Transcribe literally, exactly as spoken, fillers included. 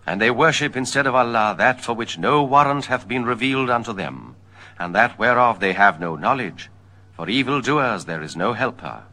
And they worship instead of Allah that for which no warrant hath been revealed unto them, and that whereof they have no knowledge. For evildoers there is no helper.